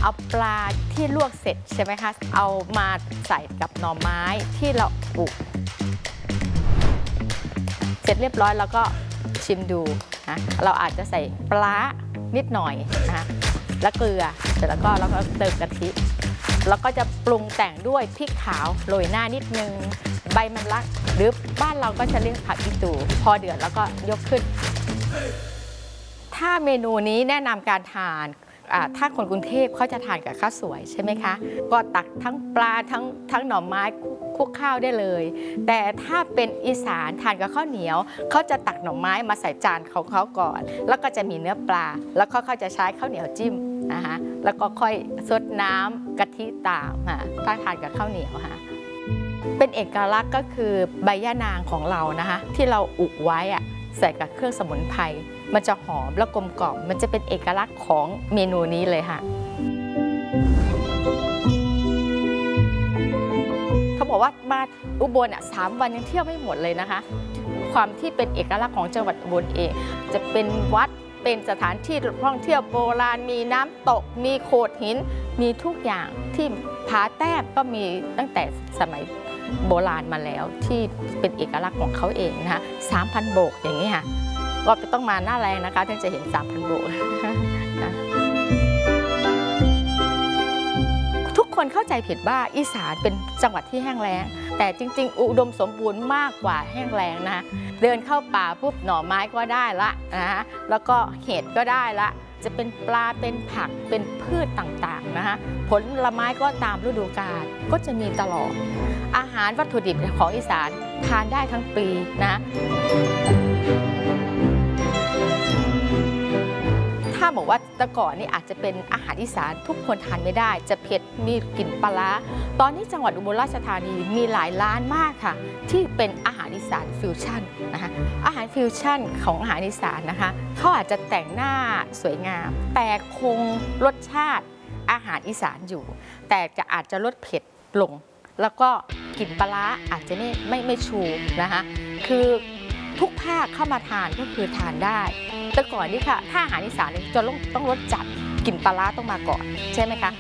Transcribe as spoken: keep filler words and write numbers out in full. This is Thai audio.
เอาปลาที่ลวกเสร็จใช่ไหมคะเอามาใส่กับหน่อไม้ที่เราปลูกเสร็จเรียบร้อยแล้วก็ชิมดูนะเราอาจจะใส่ปลานิดหน่อยนะแล้วเกลือเสร็จแล้วก็แล้วก็เติมกะทิแล้วก็จะปรุงแต่งด้วยพริกขาวโรยหน้านิดนึงใบมันลักหรือบ้านเราก็จะเรียกผักอีตูพอเดือดแล้วก็ยกขึ้นถ้าเมนูนี้แนะนำการทานถ้าคนกรุงเทพเขาจะทานกับข้าวสวยใช่ไหมคะก็ตักทั้งปลาทั้งทั้งหน่อไม้คลุกข้าวได้เลยแต่ถ้าเป็นอีสานทานกับข้าวเหนียวเขาจะตักหน่อไม้มาใส่จานของเขาก่อนแล้วก็จะมีเนื้อปลาแล้วเขาจะใช้ข้าวเหนียวจิ้มนะคะแล้วก็ค่อยซดน้ำกะทิตามค่ะถ้าทานกับข้าวเหนียวค่ะเป็นเอกลักษณ์ก็คือใบย่านางของเรานะคะที่เราอุไว้อะใส่กับเครื่องสมุนไพรมันจะหอมและกลมกล่อมมันจะเป็นเอกลักษณ์ของเมนูนี้เลยค่ะเขาบอกว่ามาอุบลอ่ะสามวันยังเที่ยวไม่หมดเลยนะคะความที่เป็นเอกลักษณ์ของจังหวัดอุบลเองจะเป็นวัดเป็นสถานที่ท่องเที่ยวโบราณมีน้ำตกมีโขดหินมีทุกอย่างที่ผาแต้มก็มีตั้งแต่สมัยโบราณมาแล้วที่เป็นเอกลักษณ์ของเขาเองนะคะสามพันโบกอย่างนี้ค่ะก็ต้องมาหน้าแรงนะคะถึงจะเห็น สามพัน โบกทุกคนเข้าใจผิดว่าอีสานเป็นจังหวัดที่แห้งแล้งแต่จริงๆอุดมสมบูรณ์มากกว่าแห้งแล้งนะคะเดินเข้าป่าปุ๊บหน่อไม้ก็ได้ละนะคะแล้วก็เห็ดก็ได้ละจะเป็นปลาเป็นผักเป็นพืชต่างๆนะคะผลไม้ก็ตามฤดูกาลก็จะมีตลอดอาหารวัตถุดิบของอีสานทานได้ทั้งปีนะถ้าบอกว่าแต่ก่อนนี่อาจจะเป็นอาหารอีสานทุกคนทานไม่ได้จะเผ็ดมีกลิ่นปลาร้าตอนนี้จังหวัดอุบลราชธานีมีหลายร้านมากค่ะที่เป็นอาหารอีสานฟิวชั่นนะคะอาหารฟิวชั่นของอาหารอีสานนะคะเขาอาจจะแต่งหน้าสวยงามแต่คงรสชาติอาหารอีสานอยู่แต่จะอาจจะลดเผ็ดลงแล้วก็กลิ่นปลาร้าอาจจะไม่ไม่ไม่ชูนะคะคือทุกภาคเข้ามาทานก็คือทานได้แต่ก่อนนี่ค่ะถ้าอาหารอีสานจะต้องต้องรสจัดกลิ่นปลาร้าต้องมาก่อนใช่ไหมคะ